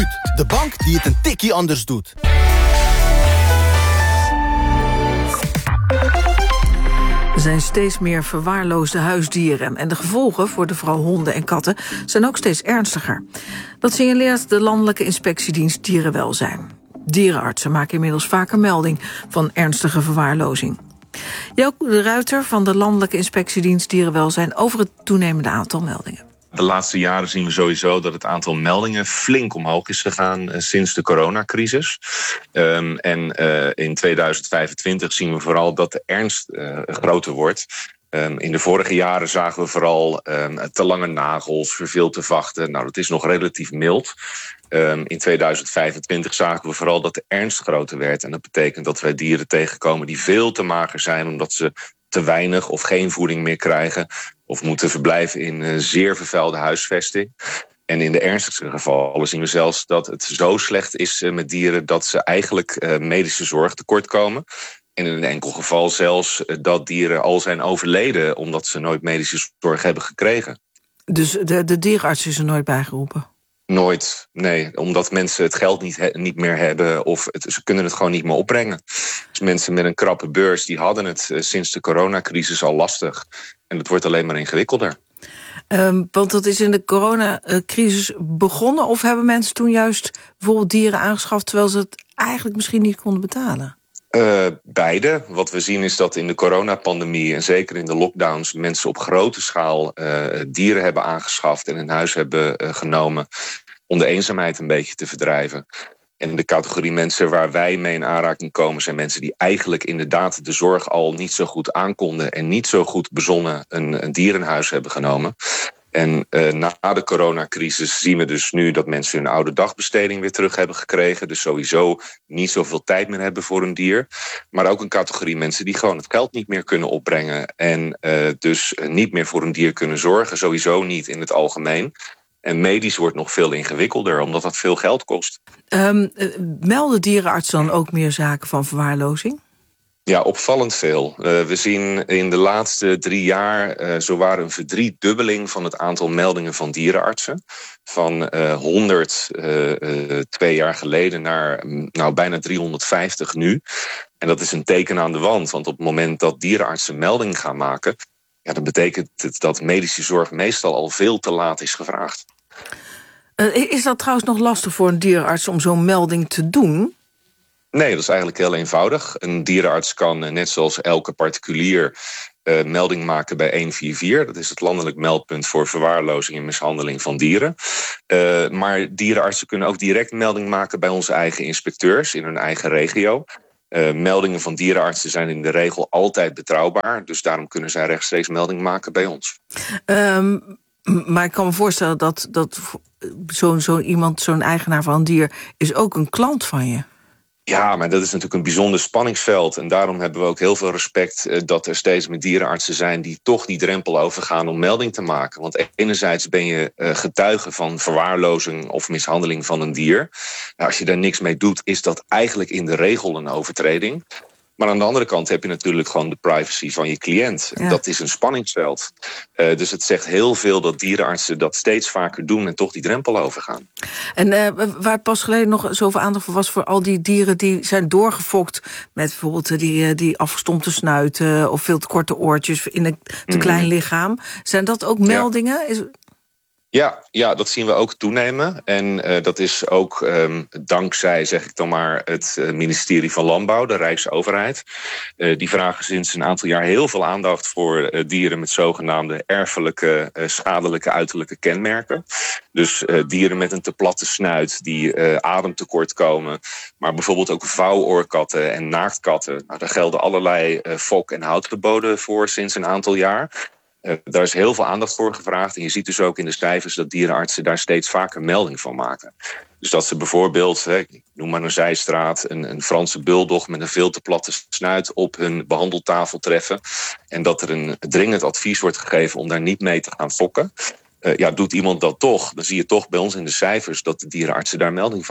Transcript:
Minuut, de bank die het een tikkie anders doet. Er zijn steeds meer verwaarloosde huisdieren en de gevolgen voor de vooral honden en katten zijn ook steeds ernstiger. Dat signaleert de Landelijke Inspectiedienst Dierenwelzijn. Dierenartsen maken inmiddels vaker melding van ernstige verwaarlozing. Jelko de Ruiter van de Landelijke Inspectiedienst Dierenwelzijn over het toenemende aantal meldingen. De laatste jaren zien we sowieso dat het aantal meldingen flink omhoog is gegaan sinds de coronacrisis. In 2025 zien we vooral dat de ernst groter wordt. In de vorige jaren zagen we vooral te lange nagels, verveelde vachten. Nou, dat is nog relatief mild. In 2025 zagen we vooral dat de ernst groter werd. En dat betekent dat wij dieren tegenkomen die veel te mager zijn omdat ze te weinig of geen voeding meer krijgen of moeten verblijven in zeer vervuilde huisvesting. En in de ernstigste gevallen zien we zelfs dat het zo slecht is met dieren dat ze eigenlijk medische zorg tekort komen. En in een enkel geval zelfs dat dieren al zijn overleden omdat ze nooit medische zorg hebben gekregen. Dus de dierenarts is er nooit bijgeroepen? Nooit, nee. Omdat mensen het geld niet meer hebben of ze kunnen het gewoon niet meer opbrengen. Dus mensen met een krappe beurs die hadden het sinds de coronacrisis al lastig. En het wordt alleen maar ingewikkelder. Want dat is in de coronacrisis begonnen, of hebben mensen toen juist bijvoorbeeld dieren aangeschaft terwijl ze het eigenlijk misschien niet konden betalen? Beide. Wat we zien is dat in de coronapandemie en zeker in de lockdowns mensen op grote schaal dieren hebben aangeschaft en in huis hebben genomen om de eenzaamheid een beetje te verdrijven. En de categorie mensen waar wij mee in aanraking komen zijn mensen die eigenlijk inderdaad de zorg al niet zo goed aankonden en niet zo goed bezonnen een dier in huis hebben genomen. En na de coronacrisis zien we dus nu dat mensen hun oude dagbesteding weer terug hebben gekregen. Dus sowieso niet zoveel tijd meer hebben voor een dier. Maar ook een categorie mensen die gewoon het geld niet meer kunnen opbrengen. En dus niet meer voor een dier kunnen zorgen. Sowieso niet in het algemeen. En medisch wordt nog veel ingewikkelder, omdat dat veel geld kost. Melden dierenartsen dan ook meer zaken van verwaarlozing? Ja, opvallend veel. We zien in de laatste 3 jaar zowaar een verdriedubbeling van het aantal meldingen van dierenartsen. Van 100 2 jaar geleden naar bijna 350 nu. En dat is een teken aan de wand, want op het moment dat dierenartsen melding gaan maken, ja, dat betekent het dat medische zorg meestal al veel te laat is gevraagd. Is dat trouwens nog lastig voor een dierenarts om zo'n melding te doen? Nee, dat is eigenlijk heel eenvoudig. Een dierenarts kan, net zoals elke particulier, melding maken bij 144. Dat is het landelijk meldpunt voor verwaarlozing en mishandeling van dieren. Maar dierenartsen kunnen ook direct melding maken bij onze eigen inspecteurs in hun eigen regio. Meldingen van dierenartsen zijn in de regel altijd betrouwbaar. Dus daarom kunnen zij rechtstreeks melding maken bij ons. Maar ik kan me voorstellen dat zo'n eigenaar van een dier is ook een klant van je. Ja, maar dat is natuurlijk een bijzonder spanningsveld. En daarom hebben we ook heel veel respect dat er steeds meer dierenartsen zijn die toch die drempel overgaan om melding te maken. Want enerzijds ben je getuige van verwaarlozing of mishandeling van een dier. Nou, als je daar niks mee doet, is dat eigenlijk in de regel een overtreding. Maar aan de andere kant heb je natuurlijk gewoon de privacy van je cliënt. Ja. Dat is een spanningsveld. Dus het zegt heel veel dat dierenartsen dat steeds vaker doen en toch die drempel overgaan. En waar pas geleden nog zoveel aandacht voor was voor al die dieren die zijn doorgefokt met bijvoorbeeld die afgestompte snuiten of veel te korte oortjes in een te klein lichaam. Zijn dat ook meldingen? Ja, dat zien we ook toenemen. En dat is ook dankzij, zeg ik dan maar, het ministerie van Landbouw, de Rijksoverheid. Die vragen sinds een aantal jaar heel veel aandacht voor dieren met zogenaamde erfelijke, schadelijke uiterlijke kenmerken. Dus dieren met een te platte snuit die ademtekort komen. Maar bijvoorbeeld ook vouwoorkatten en naaktkatten. Nou, daar gelden allerlei fok- en houtverboden voor sinds een aantal jaar. Daar is heel veel aandacht voor gevraagd. En je ziet dus ook in de cijfers dat dierenartsen daar steeds vaker melding van maken. Dus dat ze bijvoorbeeld, ik noem maar een zijstraat, een Franse bulldog met een veel te platte snuit op hun behandeltafel treffen. En dat er een dringend advies wordt gegeven om daar niet mee te gaan fokken. Doet iemand dat toch, dan zie je toch bij ons in de cijfers dat de dierenartsen daar melding van